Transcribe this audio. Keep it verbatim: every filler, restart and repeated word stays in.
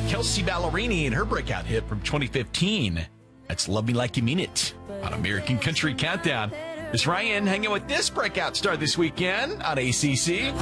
Kelsey Ballerini and her breakout hit from twenty fifteen. That's Love Me Like You Mean It on American Country Countdown. It's Ryan hanging with this breakout star this weekend on A C C.